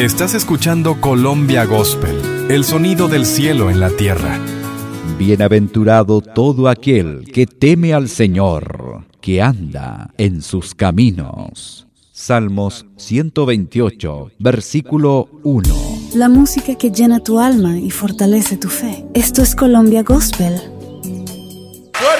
Estás escuchando Colombia Gospel, el sonido del cielo en la tierra. Bienaventurado todo aquel que teme al Señor, que anda en sus caminos. Salmos 128, versículo 1. La música que llena tu alma y fortalece tu fe. Esto es Colombia Gospel